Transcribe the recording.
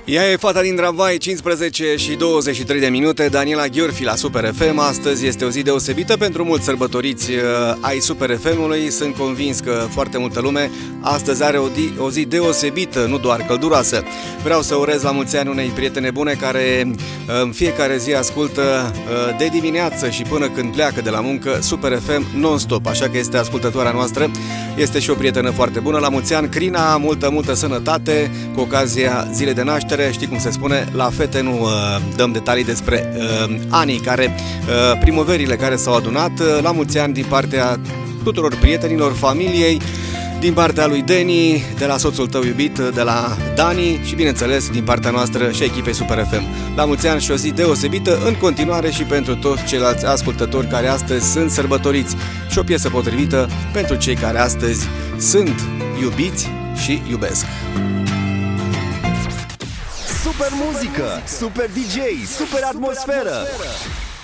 Ea e fata din tramvai, 15 și 23 de minute, Daniela Gheorfi la Super FM. Astăzi este o zi deosebită pentru mulți sărbătoriți ai Super FM-ului. Sunt convins că foarte multă lume astăzi are o zi deosebită, nu doar călduroasă. Vreau să urez la mulți ani unei prietene bune care în fiecare zi ascultă de dimineață și până când pleacă de la muncă Super FM non-stop, așa că este ascultătoarea noastră. Este și o prietenă foarte bună. La mulți ani, Crina, multă sănătate cu ocazia zilei de naștere. Știi cum se spune, la fete nu dăm detalii despre anii care, primăverile care s-au adunat. La mulți ani din partea tuturor prietenilor, familiei, din partea lui Deni, de la soțul tău iubit, de la Dani și bineînțeles din partea noastră și echipei Super FM. La mulți ani și o zi deosebită în continuare și pentru toți ceilalți ascultători care astăzi sunt sărbătoriți și o piesă potrivită pentru cei care astăzi sunt iubiți și iubesc. Super muzică, super DJ, super atmosferă.